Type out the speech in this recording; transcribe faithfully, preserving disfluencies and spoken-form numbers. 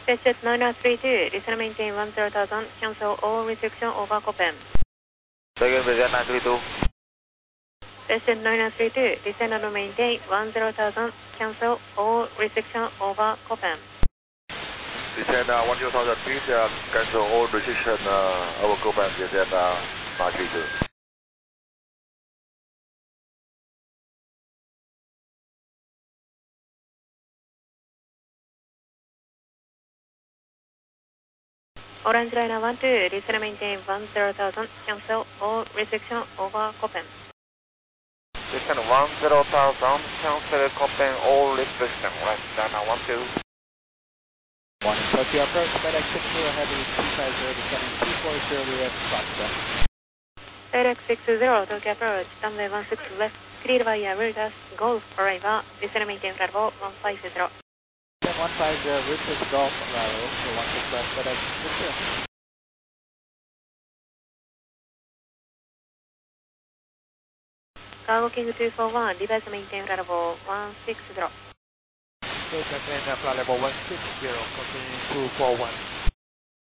Station nine three two, listen maintain one zero thousand, cancel all restriction over Copen. Second Vision nine three two. Station nine three two, listen and maintain one zero thousand, cancel all restriction over Copen. Descend uh, one zero thousand feet, uh, cancel all restriction uh, over Copen, descend uh, nine three two. Orange Liner one two, listen and maintain one zero thousand, cancel all restriction over Copen. Descend one zero thousand, cancel Copen, all restriction, right, Liner one two. one Tokyo approach, FedEx six zero Heavy two five zero descending two four zero left, Foxtrot. FedEx six zero, Tokyo approach, runway one six left, clear via Reuters, Golf arrival, listen and maintain flight level one five zero. one five zero, Reuters Golf arrival, for one six left, FedEx six zero. Cargo King two four one, device maintain flight level one six zero. Station maintain flight level one six zero, continue two four one.